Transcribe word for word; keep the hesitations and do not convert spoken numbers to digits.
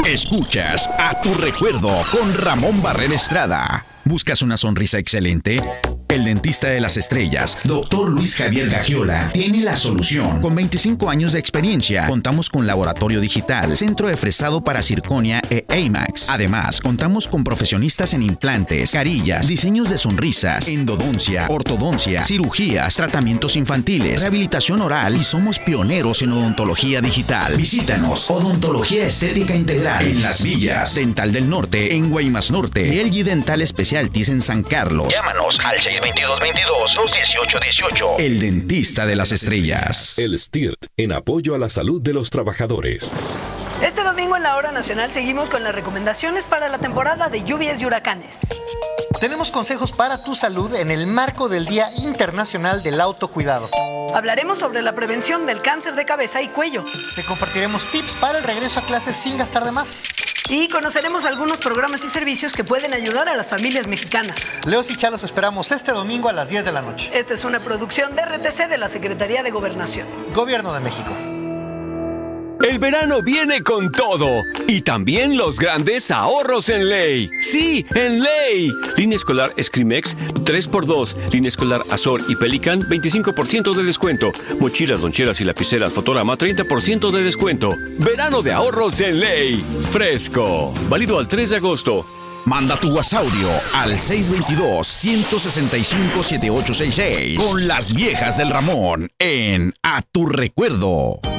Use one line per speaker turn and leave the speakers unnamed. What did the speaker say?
Escuchas A Tu Recuerdo con Ramón Barrera Estrada. ¿Buscas una sonrisa excelente? El dentista de las estrellas, doctor Luis Javier Gagiola, tiene la solución. Con veinticinco años de experiencia, contamos con laboratorio digital, centro de fresado para circonia e IMAX. Además, contamos con profesionistas en implantes, carillas, diseños de sonrisas, endodoncia, ortodoncia, cirugías, tratamientos infantiles, rehabilitación oral y somos pioneros en odontología digital. Visítanos, Odontología Estética Integral en Las Villas, Dental del Norte en Guaymas Norte y L G Dental Specialties en San Carlos.
Llámanos al seis veintidós veintidós dieciocho dieciocho.
El dentista de las estrellas.
El S T I R T en apoyo a la salud de los trabajadores.
Este domingo en la Hora Nacional seguimos con las recomendaciones para la temporada de lluvias y huracanes.
Tenemos consejos para tu salud en el marco del Día Internacional del Autocuidado.
Hablaremos sobre la prevención del cáncer de cabeza y cuello.
Te compartiremos tips para el regreso a clases sin gastar de más.
Y conoceremos algunos programas y servicios que pueden ayudar a las familias mexicanas.
Leos y Chalos esperamos este domingo a las diez de la noche.
Esta es una producción de R T C de la Secretaría de Gobernación.
Gobierno de México.
El verano viene con todo y también los grandes ahorros en Ley. Sí, en Ley. Línea escolar Escrimex tres por dos, línea escolar Azor y Pelican veinticinco por ciento de descuento. Mochilas, loncheras y lapiceras Fotorama treinta por ciento de descuento. Verano de ahorros en Ley. Fresco. Válido al tres de agosto.
Manda tu WhatsAudio al seis dos dos, uno seis cinco, siete ocho seis seis con las viejas del Ramón en A Tu Recuerdo.